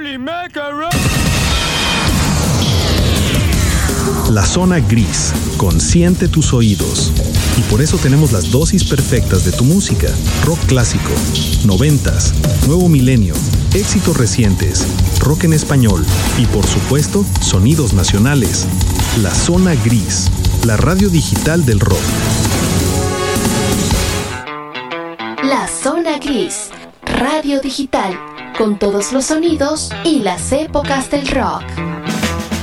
La zona gris consiente tus oídos. Y por eso tenemos las dosis perfectas de tu música. Rock clásico, noventas, nuevo milenio, éxitos recientes, rock en español y por supuesto, sonidos nacionales. La zona gris, la radio digital del rock. La zona gris, radio digital, con todos los sonidos y las épocas del rock.